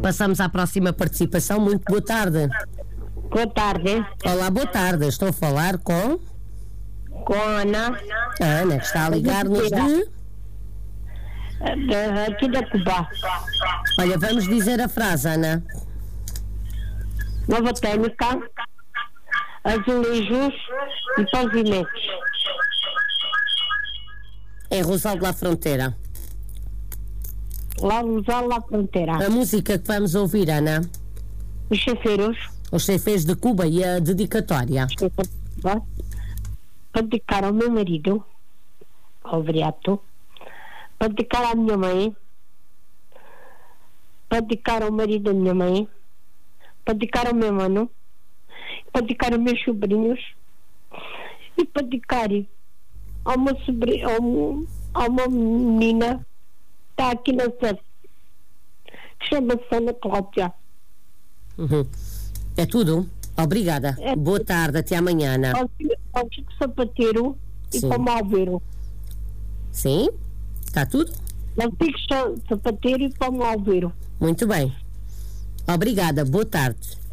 Passamos à próxima participação. Muito boa tarde. Boa tarde. Olá, boa tarde. Estou a falar com a Ana. a Ana, que está a ligar-nos Aqui da Cuba. Olha, vamos dizer a frase, Ana. Nova Técnica, azulejos e pavimentos. Em Rosal de la Fronteira. Lá Rosal la Fronteira. A música que vamos ouvir, Ana. Os chefeiros. Os chefes de Cuba e a dedicatória. Para dedicar ao meu marido, ao Vriato, para dedicar à minha mãe, para dedicar ao marido da minha mãe, para dedicar ao meu mano, para dedicar aos meus sobrinhos e para dedicar ao meu sobrinho, a uma menina que está aqui na sede, que chama-se Ana Cláudia. Uhum. É tudo? Obrigada. Boa tarde, até amanhã, Ana. Ao Chico Sapateiro e Sim. para o Malveiro. Sim? Está tudo? Ao Chico Sapateiro e para o Malveiro. Muito bem. Obrigada, boa tarde.